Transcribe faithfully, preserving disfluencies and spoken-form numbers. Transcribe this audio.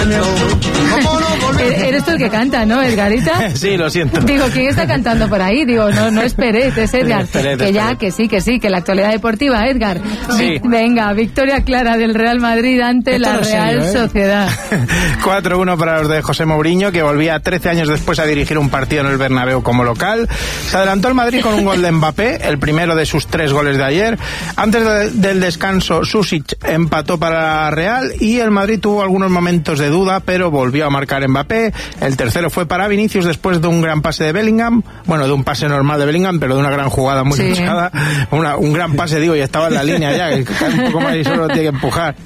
Eres tú el que canta, ¿no, Edgarita? Sí, lo siento. Digo, ¿quién está cantando por ahí? Digo, no, no es Pérez, es Edgar. Pérez, que ya, Pérez. que sí, que sí, que la actualidad deportiva, Edgar. Sí. Venga, victoria clara del Real Madrid ante Esto la no es Real serio, ¿eh? Sociedad. cuatro uno para los de José Mourinho, que volvía trece años después a dirigir un partido en el Bernabéu como local. Se adelantó el Madrid con un gol de Mbappé, el primero de sus tres goles de ayer. Antes de, del descanso, Susic empató para la Real y el Madrid tuvo algunos momentos de duda, pero volvió a marcar Mbappé. El tercero fue para Vinicius después de un gran pase de Bellingham, bueno, de un pase normal de Bellingham, pero de una gran jugada muy Sí. luchada. Una, un gran pase, digo, y estaba en la línea ya, que cae un poco más y solo tiene que empujar.